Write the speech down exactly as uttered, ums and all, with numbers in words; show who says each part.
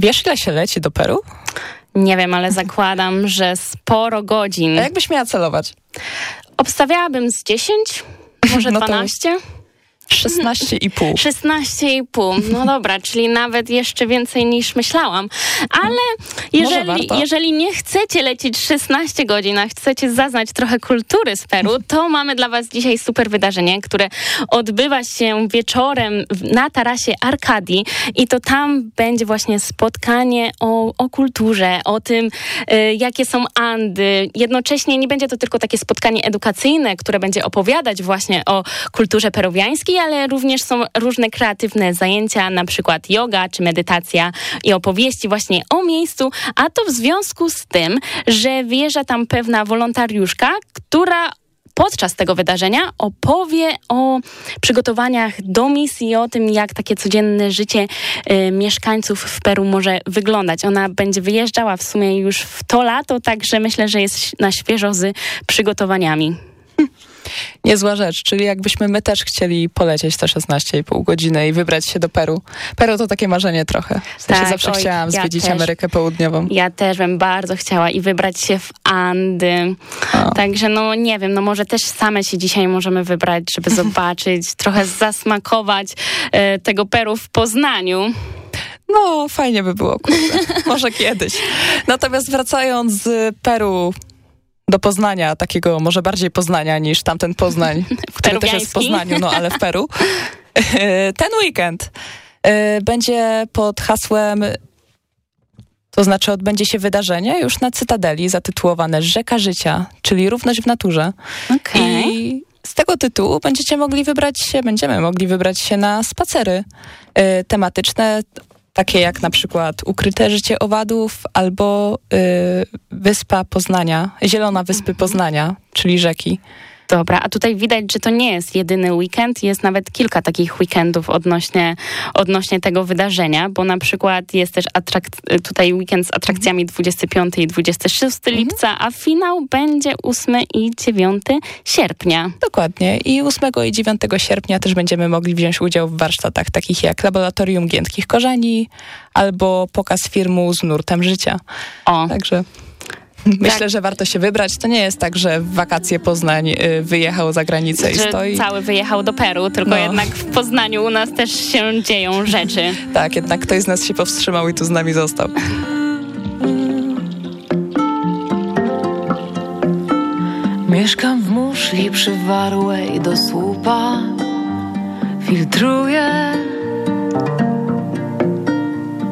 Speaker 1: Wiesz, ile się leci do Peru?
Speaker 2: Nie wiem, ale zakładam, że sporo godzin.
Speaker 1: A jakbyś miała celować?
Speaker 2: Obstawiałabym z dziesięć, może
Speaker 1: No to
Speaker 2: dwanaście.
Speaker 1: szesnaście i pół.
Speaker 2: szesnaście i pół. No dobra, czyli nawet jeszcze więcej niż myślałam. Ale jeżeli, jeżeli nie chcecie lecieć szesnaście godzin, a chcecie zaznać trochę kultury z Peru, to mamy dla was dzisiaj super wydarzenie, które odbywa się wieczorem na tarasie Arkadii i to tam będzie właśnie spotkanie o, o kulturze, o tym, y, jakie są Andy. Jednocześnie nie będzie to tylko takie spotkanie edukacyjne, które będzie opowiadać właśnie o kulturze peruwiańskiej, ale również są różne kreatywne zajęcia, na przykład yoga czy medytacja i opowieści właśnie o miejscu, a to w związku z tym, że wyjeżdża tam pewna wolontariuszka, która podczas tego wydarzenia opowie o przygotowaniach do misji i o tym, jak takie codzienne życie y, mieszkańców w Peru może wyglądać. Ona będzie wyjeżdżała w sumie już w to lato, także myślę, że jest na świeżo z przygotowaniami.
Speaker 1: Niezła rzecz, czyli jakbyśmy my też chcieli polecieć te szesnaście i pół godziny i wybrać się do Peru. Peru to takie marzenie trochę. W sensie
Speaker 2: Tak,
Speaker 1: zawsze
Speaker 2: oj,
Speaker 1: chciałam
Speaker 2: ja
Speaker 1: zwiedzić
Speaker 2: też.
Speaker 1: Amerykę Południową.
Speaker 2: Ja też bym bardzo chciała i wybrać się w Andy.
Speaker 1: O.
Speaker 2: Także no nie wiem, no może też same się dzisiaj możemy wybrać, żeby zobaczyć, trochę zasmakować e, tego Peru w Poznaniu.
Speaker 1: No, fajnie by było, kurde. Może kiedyś. Natomiast wracając z Peru do Poznania, takiego może bardziej Poznania niż tamten Poznań, który też jest w Poznaniu, no ale w Peru. Ten weekend będzie pod hasłem, to znaczy odbędzie się wydarzenie już na Cytadeli zatytułowane Rzeka Życia, czyli równość w naturze.
Speaker 2: Okay.
Speaker 1: I z tego tytułu będziecie mogli wybrać się, będziemy mogli wybrać się na spacery y, tematyczne, takie jak na przykład Ukryte życie owadów albo y, Wyspa Poznania, Zielona Wyspy Poznania, czyli rzeki.
Speaker 2: Dobra, a tutaj widać, że to nie jest jedyny weekend, jest nawet kilka takich weekendów odnośnie, odnośnie tego wydarzenia, bo na przykład jest też atrak- tutaj weekend z atrakcjami dwudziestego piątego i dwudziestego szóstego lipca, a finał będzie ósmego i dziewiątego sierpnia.
Speaker 1: Dokładnie. I ósmego i dziewiątego sierpnia też będziemy mogli wziąć udział w warsztatach takich jak Laboratorium Giętkich Korzeni albo pokaz filmu z nurtem życia.
Speaker 2: O.
Speaker 1: Także myślę, tak, że warto się wybrać. To nie jest tak, że w wakacje Poznań y, wyjechał za granicę
Speaker 2: że
Speaker 1: i stoi.
Speaker 2: Cały wyjechał do Peru, tylko no. jednak w Poznaniu u nas też się dzieją rzeczy.
Speaker 1: Tak, jednak ktoś z nas się powstrzymał i tu z nami został.
Speaker 3: Mieszkam w muszli przywarłej do słupa. Filtruję